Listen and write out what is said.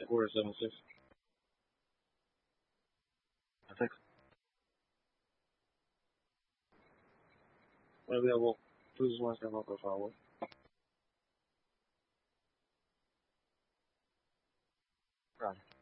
Quarter 76. I think. Maybe I will. Please one step up if I will. Right.